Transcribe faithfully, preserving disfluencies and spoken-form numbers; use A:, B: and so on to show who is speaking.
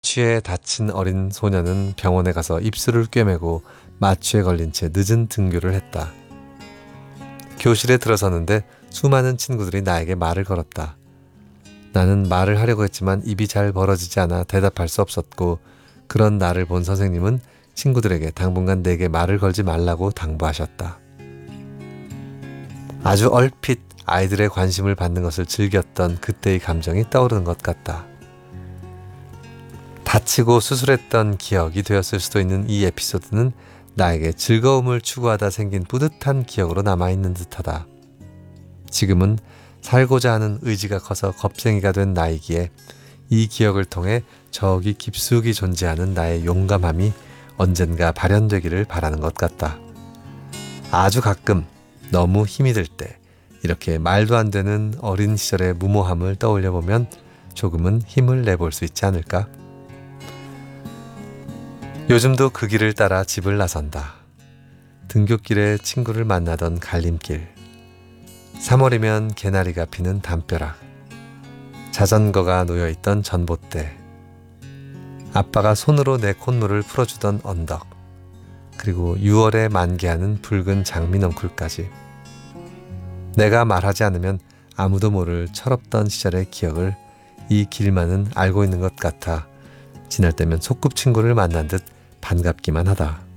A: 취해 다친 어린 소녀는 병원에 가서 입술을 꿰매고 마취에 걸린 채 늦은 등교를 했다. 교실에 들어서는데 수많은 친구들이 나에게 말을 걸었다. 나는 말을 하려고 했지만 입이 잘 벌어지지 않아 대답할 수 없었고, 그런 나를 본 선생님은 친구들에게 당분간 내게 말을 걸지 말라고 당부하셨다. 아주 얼핏 아이들의 관심을 받는 것을 즐겼던 그때의 감정이 떠오르는 것 같다. 다치고 수술했던 기억이 되었을 수도 있는 이 에피소드는 나에게 즐거움을 추구하다 생긴 뿌듯한 기억으로 남아있는 듯하다. 지금은 살고자 하는 의지가 커서 겁쟁이가 된 나이기에 이 기억을 통해 저기 깊숙이 존재하는 나의 용감함이 언젠가 발현되기를 바라는 것 같다. 아주 가끔 너무 힘이 들 때 이렇게 말도 안 되는 어린 시절의 무모함을 떠올려 보면 조금은 힘을 내볼 수 있지 않을까? 요즘도 그 길을 따라 집을 나선다. 등굣길에 친구를 만나던 갈림길, 삼월이면 개나리가 피는 담벼락, 자전거가 놓여있던 전봇대, 아빠가 손으로 내 콧물을 풀어주던 언덕, 그리고 유월에 만개하는 붉은 장미넝쿨까지. 내가 말하지 않으면 아무도 모를 철없던 시절의 기억을 이 길만은 알고 있는 것 같아 지날 때면 소꿉친구를 만난 듯 반갑기만 하다.